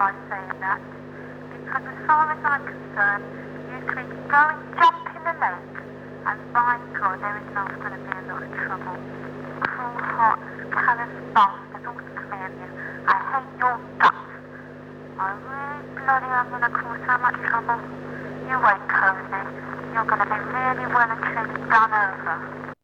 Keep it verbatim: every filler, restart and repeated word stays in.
by saying that. Because as far as I'm concerned, you can go and jump in the lake, and by God, there is not going to be a lot of trouble. Cruel, hot, callous bastards all clear you. I hate your guts. I really bloody am going to cause so much trouble. You wait, Cozy. You're going to be really well and truly done over.